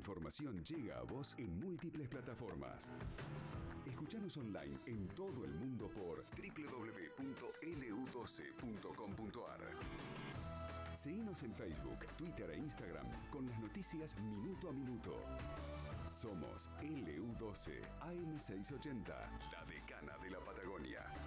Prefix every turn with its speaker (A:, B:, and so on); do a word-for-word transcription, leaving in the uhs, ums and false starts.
A: información llega a vos en múltiples plataformas. Escuchanos online en todo el mundo por doble u doble u doble u punto ele u doce punto com punto a r. Seguinos en Facebook, Twitter e Instagram con las noticias minuto a minuto. Somos ele u doce A M seiscientos ochenta, la decana de la Patagonia.